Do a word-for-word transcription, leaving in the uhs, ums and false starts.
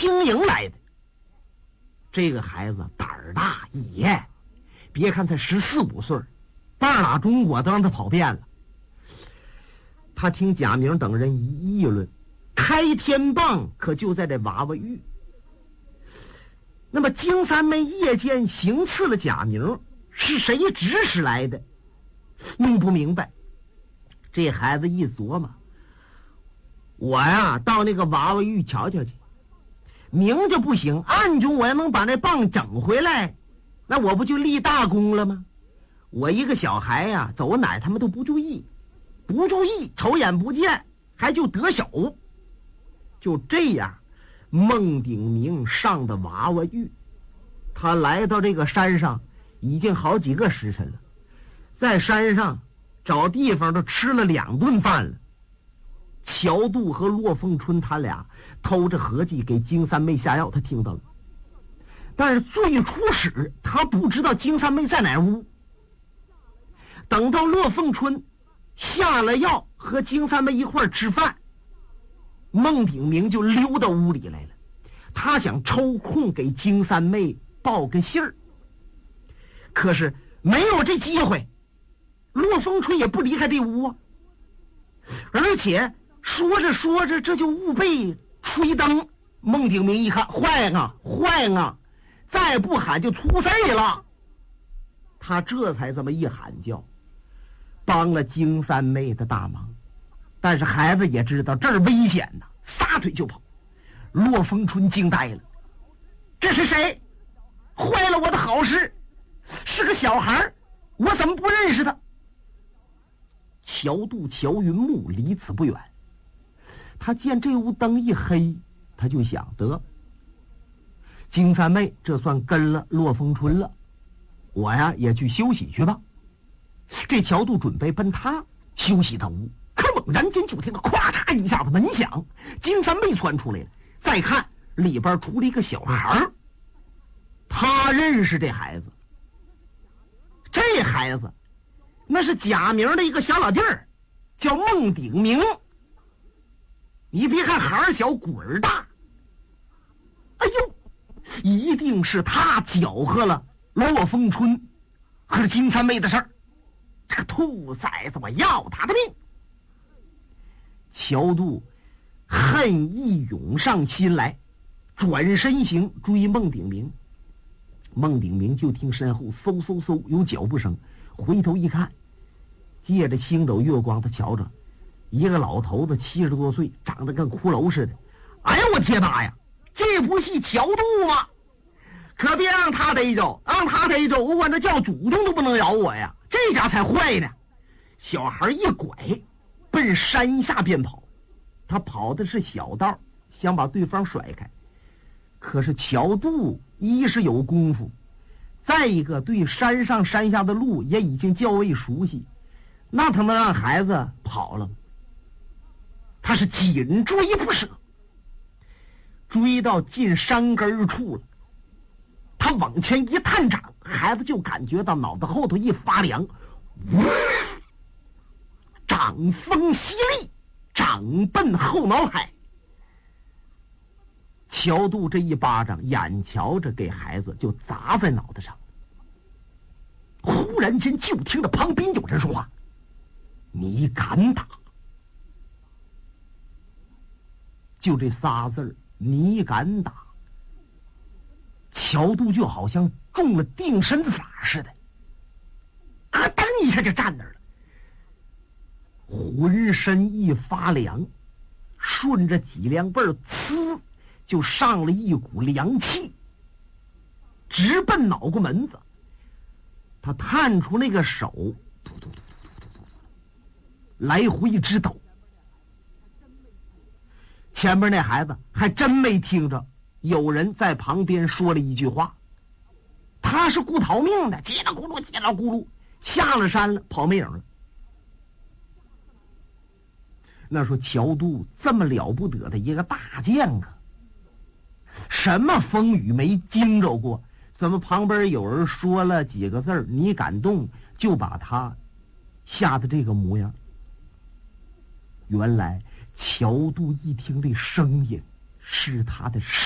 经营来的。这个孩子胆儿大野，别看才十四五岁，半拉中国都让他跑遍了。他听贾明等人一议论，开天棒可就在这娃娃峪。那么金三妹夜间行刺了贾明，是谁指使来的？弄不明白。这孩子一琢磨，我呀到那个娃娃峪瞧瞧去，明就不行，暗中我要能把那棒整回来，那我不就立大功了吗？我一个小孩呀，走哪儿他们都不注意，不注意瞅眼不见，还就得手。就这样，孟鼎明上的娃娃峪，他来到这个山上已经好几个时辰了，在山上找地方都吃了两顿饭了。乔度和骆凤春他俩偷着合计给金三妹下药，他听到了，但是最初始他不知道金三妹在哪屋。等到骆凤春下了药和金三妹一块儿吃饭，孟鼎明就溜到屋里来了，他想抽空给金三妹报个信儿，可是没有这机会，骆凤春也不离开这屋啊。而且说着说着这就误被吹灯，孟鼎明一看，坏啊坏啊，再不喊就出事了。他这才这么一喊叫，帮了金三妹的大忙。但是孩子也知道这儿危险呐，撒腿就跑。骆凤春惊呆了，这是谁？坏了我的好事，是个小孩，我怎么不认识他？乔度、乔云木离此不远，他见这屋灯一黑，他就想得金三妹这算跟了骆凤春了，我呀也去休息去吧。这乔度准备奔他休息的屋，可猛然间就听到咵嚓一下子门响，金三妹窜出来了，再看里边出了一个小孩，他认识这孩子，这孩子那是贾明的一个小老弟儿，叫孟鼎明。你别看孩儿小骨儿大，哎呦，一定是他搅和了骆凤春和金三妹的事儿。这个兔崽子，我要他的命！乔度恨意涌上心来，转身行追孟鼎明。孟鼎明就听身后嗖嗖嗖有脚步声，回头一看，借着星斗月光，他瞧着一个老头子，七十多岁，长得跟骷髅似的。哎呀，我天妈呀，这不是乔度吗？可别让他逮着，让他逮着，我管这叫祖宗都不能咬我呀！这家才坏呢。小孩一拐，奔山下边跑。他跑的是小道，想把对方甩开。可是乔度一是有功夫，再一个对山上山下的路也已经较为熟悉，那他能让孩子跑了吗？他是紧追不舍，追到近山根处了，他往前一探掌，孩子就感觉到脑袋后头一发凉，掌风犀利，掌奔后脑海。乔度这一巴掌眼瞧着给孩子就砸在脑袋上，忽然间就听着旁边有人说话：“你敢打？”就这仨字儿，你敢打？乔度就好像中了定身法似的，咯噔一下就站那儿了，浑身一发凉，顺着脊梁背儿呲就上了一股凉气，直奔脑瓜门子。他探出那个手，突突突突突突突，来回直抖。前边那孩子还真没听着有人在旁边说了一句话，他是顾逃命的，叽里咕噜叽里咕噜下了山了，跑没影了。那说乔度这么了不得的一个大将啊，什么风雨没惊着过，怎么旁边有人说了几个字儿，你敢动，就把他吓得这个模样？原来乔度一听这声音是他的